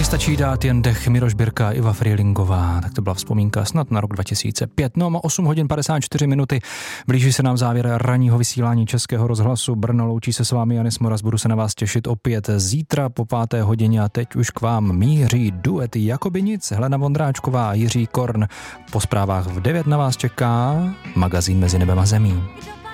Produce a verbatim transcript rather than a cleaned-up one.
Stačí dát jen dech, Miroš Birka, Iva Frýlingová. Tak to byla vzpomínka snad na rok dva tisíce pět. No a osm hodin padesát čtyři minuty. Blíží se nám závěr ranního vysílání Českého rozhlasu Brno. Loučí se s vámi Janis Moras. Budu se na vás těšit opět zítra po páté hodině a teď už k vám míří duety Jakoby nic, Helena Vondráčková, Jiří Korn. Po zprávách v devět na vás čeká magazín Mezi nebem a zemí.